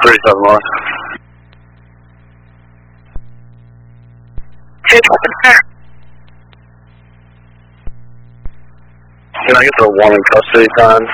37 Can I get the 1 in custody time?